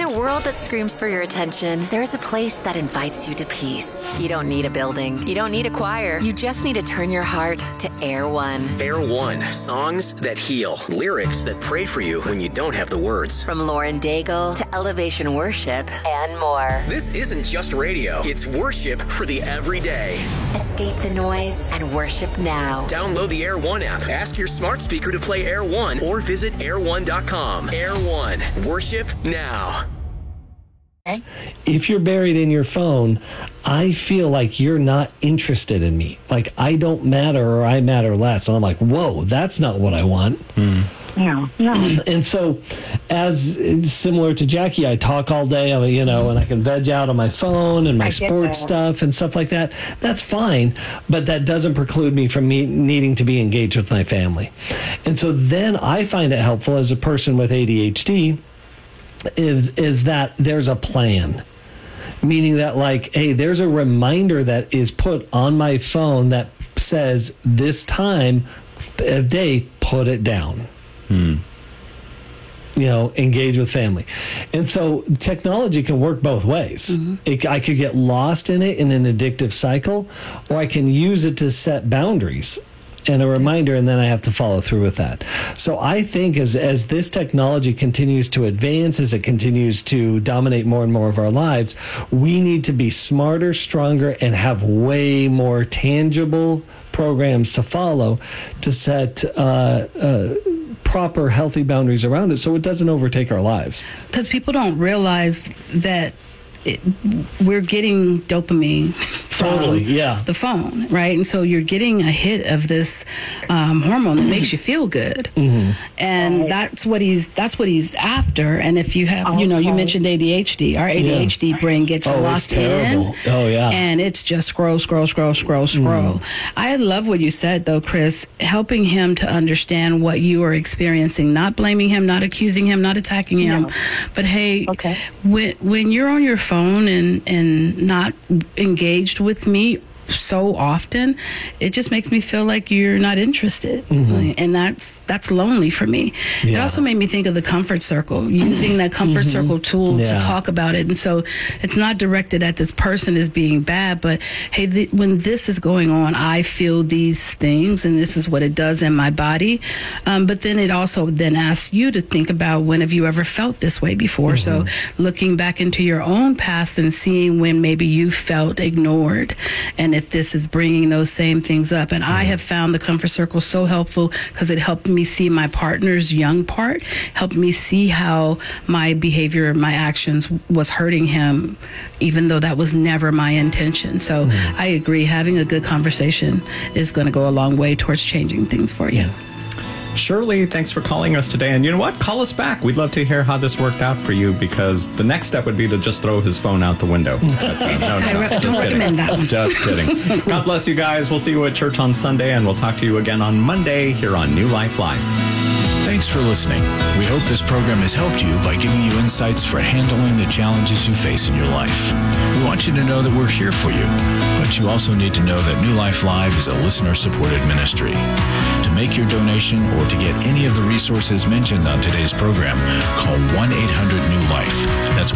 a world that screams for your attention, there's a place that invites you to peace. You don't need a building. You don't need a choir. You just need to turn your heart to Air One. Air One. Songs that heal. Lyrics that pray for you when you don't have the words. From Lauren Daigle to Elevation Worship and more. This isn't just radio. It's worship for the everyday. Escape the noise and worship now. Download the Air One app. Ask your smart speaker to play Air One or visit air1.com. Air One. Worship now. If you're buried in your phone, I feel like you're not interested in me. Like I don't matter or I matter less. And I'm like, whoa, that's not what I want. Yeah. And so, as similar to Jackie, I talk all day, and I can veg out on my phone and my sports stuff and stuff like that. That's fine, but that doesn't preclude me from needing to be engaged with my family. And so then I find it helpful as a person with ADHD is that there's a plan. Meaning that, like, hey, there's a reminder that is put on my phone that says this time of day, put it down. Engage with family. And so technology can work both ways. I could get lost in it in an addictive cycle, or I can use it to set boundaries and a reminder, and then I have to follow through with that. So I think as this technology continues to advance, as it continues to dominate more and more of our lives, we need to be smarter, stronger, and have way more tangible programs to follow to set proper, healthy boundaries around it so it doesn't overtake our lives. Because people don't realize that we're getting dopamine from the phone, right? And so you're getting a hit of this hormone that makes you feel good, and that's what he's after. And if you have, you mentioned ADHD. Our ADHD brain gets locked in. And it's just scroll. I love what you said, though, Chris. Helping him to understand what you are experiencing, not blaming him, not accusing him, not attacking him, but hey, when you're on your phone and not engaged with me so often, it just makes me feel like you're not interested, and that's lonely for me. It also made me think of the comfort circle, using that comfort circle tool to talk about it. And so it's not directed at this person as being bad, but hey, when this is going on, I feel these things, and this is what it does in my body. But then it also then asks you to think about, when have you ever felt this way before? So looking back into your own past and seeing when maybe you felt ignored, and if this is bringing those same things up. And I have found the comfort circle so helpful because it helped me see my partner's young part, helped me see how my behavior, my actions was hurting him, even though that was never my intention. So I agree, having a good conversation is going to go a long way towards changing things for you. Shirley, thanks for calling us today. And you know what? Call us back. We'd love to hear how this worked out for you, because the next step would be to just throw his phone out the window. But, I don't recommend that one. Just kidding. God bless you guys. We'll see you at church on Sunday, and we'll talk to you again on Monday here on New Life Live. Thanks for listening. We hope this program has helped you by giving you insights for handling the challenges you face in your life. We want you to know that we're here for you, but you also need to know that New Life Live is a listener-supported ministry. To make your donation or to get any of the resources mentioned on today's program, call 1-800-NEW-LIFE. That's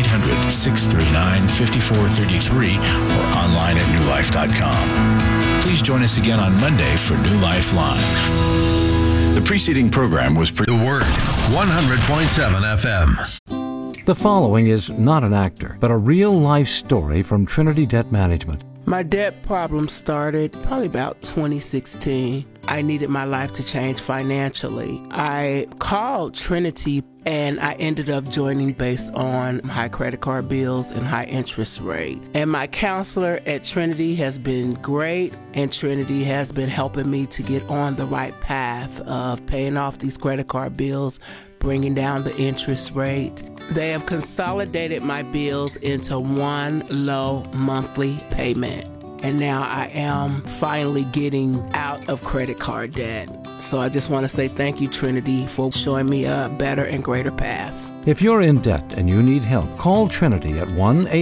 1-800-639-5433 or online at newlife.com. Please join us again on Monday for New Life Live. The preceding program was The Word, 100.7 FM. The following is not an actor, but a real-life story from Trinity Debt Management. My debt problem started probably about 2016. I needed my life to change financially. I called Trinity, and I ended up joining based on high credit card bills and high interest rate. And my counselor at Trinity has been great, and Trinity has been helping me to get on the right path of paying off these credit card bills, bringing down the interest rate. They have consolidated my bills into one low monthly payment. And now I am finally getting out of credit card debt. So I just want to say thank you, Trinity, for showing me a better and greater path. If you're in debt and you need help, call Trinity at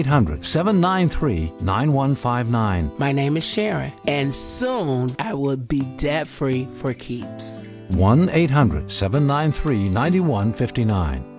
1-800-793-9159. My name is Sharon, and soon I will be debt-free for keeps. 1-800-793-9159.